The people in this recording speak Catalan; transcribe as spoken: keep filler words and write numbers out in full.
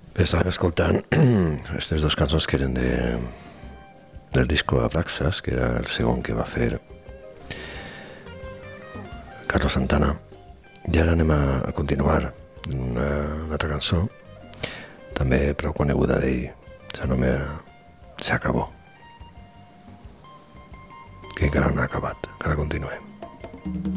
Estàvem escoltant aquestes dues cançons que eren de, del disco Abraxas, que era el segon que va fer Carlos Santana. I ara anem a, a continuar una, una altra cançó, també prou coneguda d'ell, s'anomena Se acabó, que encara no ha acabat, encara continuem.